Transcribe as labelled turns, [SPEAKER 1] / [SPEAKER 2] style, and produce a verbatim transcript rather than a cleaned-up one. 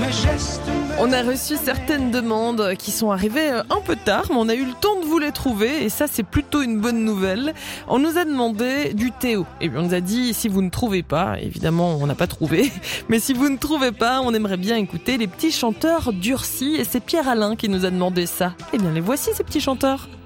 [SPEAKER 1] On a reçu certaines demandes qui sont arrivées un peu tard, mais on a eu le temps de vous les trouver et ça c'est plutôt une bonne nouvelle. On nous a demandé du Théo et puis on nous a dit si vous ne trouvez pas, évidemment on n'a pas trouvé, mais si vous ne trouvez pas, on aimerait bien écouter les petits chanteurs durcis et c'est Pierre Alain qui nous a demandé ça. Eh bien les voici ces petits chanteurs.